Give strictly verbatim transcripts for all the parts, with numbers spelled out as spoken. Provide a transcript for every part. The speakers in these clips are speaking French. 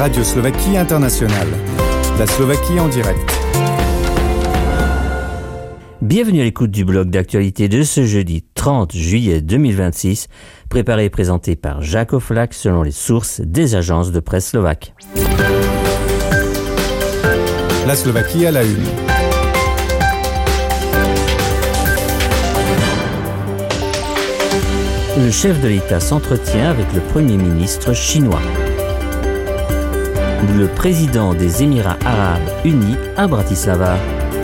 Radio Slovaquie Internationale. La Slovaquie en direct. Bienvenue à l'écoute du blog d'actualité de ce jeudi trente juillet deux mille vingt-six, préparé et présenté par Jacques Oflac selon les sources des agences de presse slovaques. La Slovaquie à la une. Le chef de l'État s'entretient avec le Premier ministre chinois. Le président des Émirats arabes unis à Bratislava.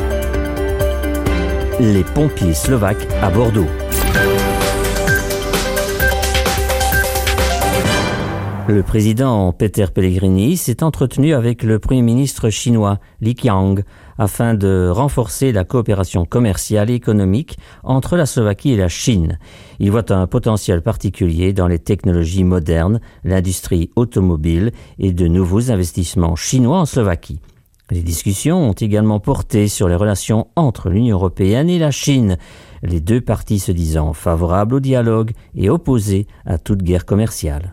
Les pompiers slovaques à Bordeaux. Le président Peter Pellegrini s'est entretenu avec le Premier ministre chinois Li Qiang afin de renforcer la coopération commerciale et économique entre la Slovaquie et la Chine. Il voit un potentiel particulier dans les technologies modernes, l'industrie automobile et de nouveaux investissements chinois en Slovaquie. Les discussions ont également porté sur les relations entre l'Union européenne et la Chine, les deux parties se disant favorables au dialogue et opposées à toute guerre commerciale.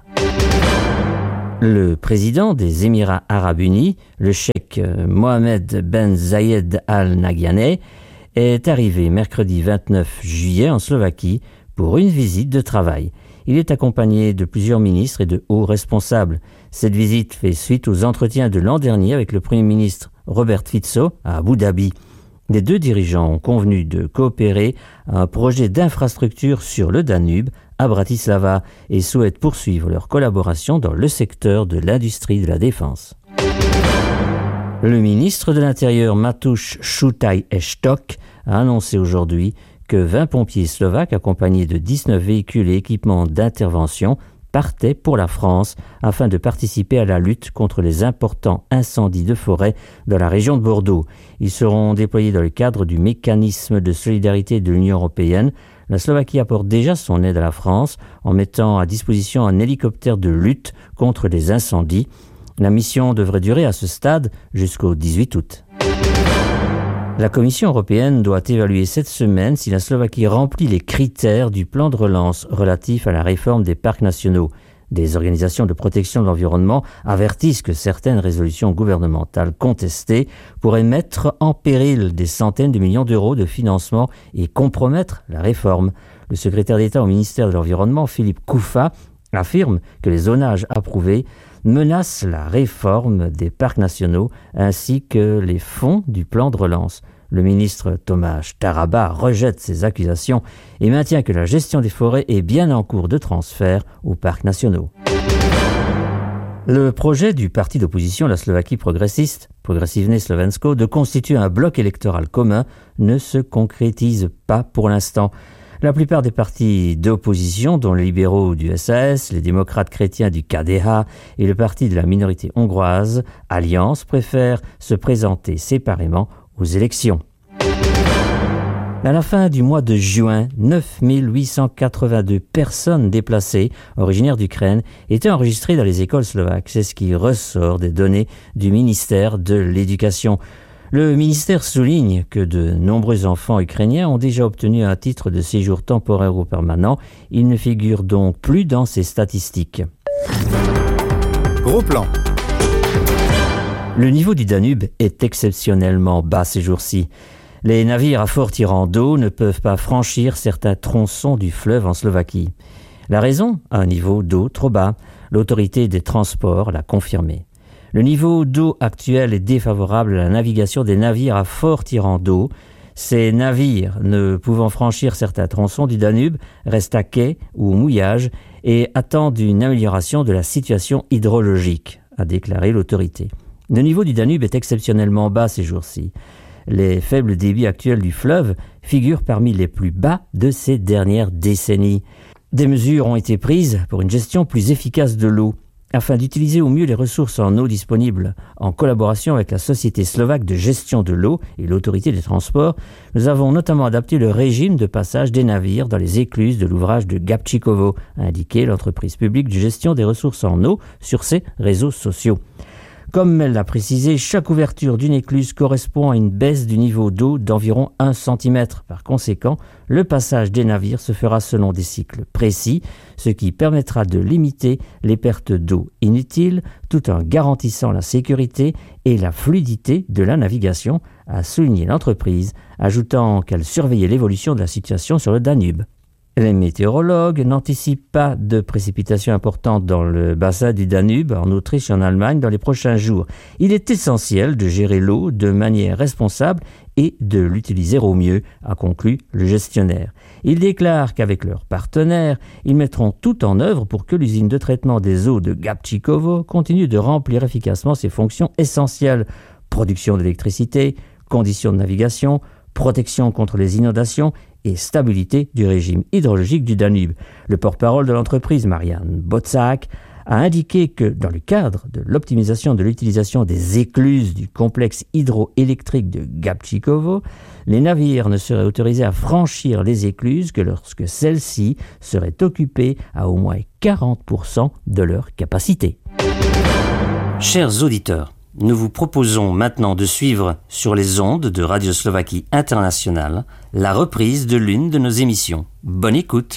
Le président des Émirats arabes unis, le cheikh Mohammed Ben Zayed Al Nahyan, est arrivé mercredi vingt-neuf juillet en Slovaquie pour une visite de travail. Il est accompagné de plusieurs ministres et de hauts responsables. Cette visite fait suite aux entretiens de l'an dernier avec le Premier ministre Robert Fico à Abu Dhabi. Les deux dirigeants ont convenu de coopérer à un projet d'infrastructure sur le Danube à Bratislava et souhaitent poursuivre leur collaboration dans le secteur de l'industrie de la défense. Le ministre de l'Intérieur Mateusz Šutaj-Eštok a annoncé aujourd'hui que vingt pompiers slovaques accompagnés de dix-neuf véhicules et équipements d'intervention partaient pour la France afin de participer à la lutte contre les importants incendies de forêt dans la région de Bordeaux. Ils seront déployés dans le cadre du mécanisme de solidarité de l'Union européenne. La Slovaquie apporte déjà son aide à la France en mettant à disposition un hélicoptère de lutte contre les incendies. La mission devrait durer à ce stade jusqu'au dix-huit août. La Commission européenne doit évaluer cette semaine si la Slovaquie remplit les critères du plan de relance relatif à la réforme des parcs nationaux. Des organisations de protection de l'environnement avertissent que certaines résolutions gouvernementales contestées pourraient mettre en péril des centaines de millions d'euros de financement et compromettre la réforme. Le secrétaire d'État au ministère de l'Environnement, Philippe Couffat, affirme que les zonages approuvés menacent la réforme des parcs nationaux ainsi que les fonds du plan de relance. Le ministre Tomáš Taraba rejette ces accusations et maintient que la gestion des forêts est bien en cours de transfert aux parcs nationaux. Le projet du parti d'opposition La Slovaquie progressiste, Progressivné Slovensko, de constituer un bloc électoral commun ne se concrétise pas pour l'instant. La plupart des partis d'opposition, dont les libéraux du S A S, les démocrates chrétiens du K D H et le parti de la minorité hongroise, Alliance, préfèrent se présenter séparément aux élections. À la fin du mois de juin, neuf mille huit cent quatre-vingt-deux personnes déplacées, originaires d'Ukraine, étaient enregistrées dans les écoles slovaques. C'est ce qui ressort des données du ministère de l'Éducation. Le ministère souligne que de nombreux enfants ukrainiens ont déjà obtenu un titre de séjour temporaire ou permanent. Ils ne figurent donc plus dans ces statistiques. Gros plan. Le niveau du Danube est exceptionnellement bas ces jours-ci. Les navires à fort tirant d'eau ne peuvent pas franchir certains tronçons du fleuve en Slovaquie. La raison ? Un niveau d'eau trop bas. L'autorité des transports l'a confirmé. Le niveau d'eau actuel est défavorable à la navigation des navires à fort tirant d'eau. Ces navires, ne pouvant franchir certains tronçons du Danube, restent à quai ou au mouillage et attendent une amélioration de la situation hydrologique, a déclaré l'autorité. Le niveau du Danube est exceptionnellement bas ces jours-ci. Les faibles débits actuels du fleuve figurent parmi les plus bas de ces dernières décennies. Des mesures ont été prises pour une gestion plus efficace de l'eau. Afin d'utiliser au mieux les ressources en eau disponibles, en collaboration avec la Société slovaque de gestion de l'eau et l'autorité des transports, nous avons notamment adapté le régime de passage des navires dans les écluses de l'ouvrage de Gabčíkovo, a indiqué l'entreprise publique de gestion des ressources en eau sur ses réseaux sociaux. Comme elle l'a précisé, chaque ouverture d'une écluse correspond à une baisse du niveau d'eau d'environ un centimètre. Par conséquent, le passage des navires se fera selon des cycles précis, ce qui permettra de limiter les pertes d'eau inutiles tout en garantissant la sécurité et la fluidité de la navigation, a souligné l'entreprise, ajoutant qu'elle surveillait l'évolution de la situation sur le Danube. Les météorologues n'anticipent pas de précipitations importantes dans le bassin du Danube, en Autriche et en Allemagne dans les prochains jours. Il est essentiel de gérer l'eau de manière responsable et de l'utiliser au mieux, a conclu le gestionnaire. Ils déclarent qu'avec leurs partenaires, ils mettront tout en œuvre pour que l'usine de traitement des eaux de Gabčíkovo continue de remplir efficacement ses fonctions essentielles: production d'électricité, conditions de navigation, protection contre les inondations et stabilité du régime hydrologique du Danube. Le porte-parole de l'entreprise, Marianne Botzak, a indiqué que dans le cadre de l'optimisation de l'utilisation des écluses du complexe hydroélectrique de Gabčíkovo, les navires ne seraient autorisés à franchir les écluses que lorsque celles-ci seraient occupées à au moins quarante pour cent de leur capacité. Chers auditeurs, nous vous proposons maintenant de suivre sur les ondes de Radio Slovaquie Internationale la reprise de l'une de nos émissions. Bonne écoute.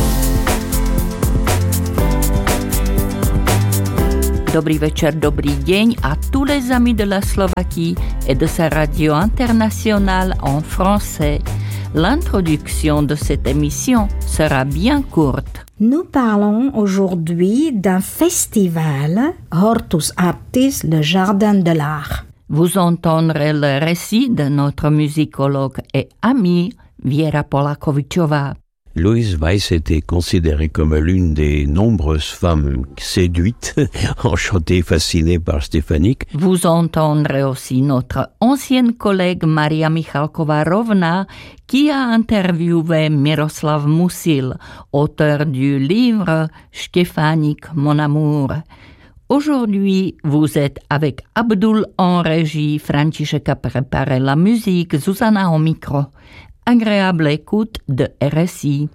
Dobrý večer, dobrý deň à tous les amis de la Slovaquie et de sa radio internationale en français. L'introduction de cette émission sera bien courte. Nous parlons aujourd'hui d'un festival, Hortus Artis, le Jardin de l'Art. Vous entendrez le récit de notre musicologue et amie Viera Polakovičová. Louise Weiss était considérée comme l'une des nombreuses femmes séduites, enchantées, fascinées par Stefanik. Vous entendrez aussi notre ancienne collègue Maria Michalková-Rovná qui a interviewé Miroslav Musil, auteur du livre Stefanik, mon amour. Aujourd'hui, vous êtes avec Abdul en régie, František a préparé la musique, Zuzana au micro. Agréable écoute de R S I.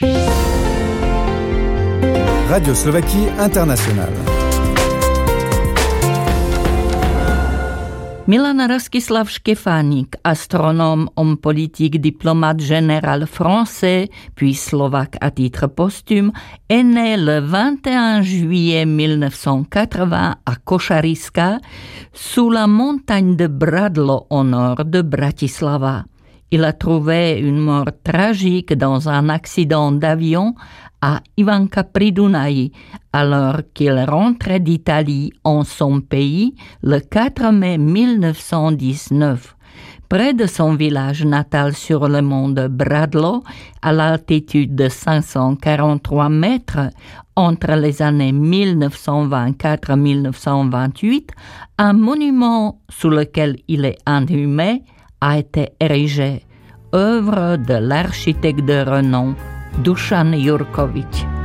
Radio Slovaquie Internationale. Milan Rastislav Štefánik, astronome, homme politique, diplomate général français, puis slovaque à titre posthume, est né le vingt et un juillet mille neuf cent quatre-vingts à Košariska, sous la montagne de Bradlo au nord de Bratislava. Il a trouvé une mort tragique dans un accident d'avion à Ivanka pri Dunaji, alors qu'il rentrait d'Italie en son pays le quatre mai mille neuf cent dix-neuf. Près de son village natal sur le mont de Bradlo, à l'altitude de cinq cent quarante-trois mètres, entre les années mille neuf cent vingt-quatre et mille neuf cent vingt-huit, un monument sous lequel il est inhumé a été érigé, œuvre de l'architecte de renom Dušan Jurkovič.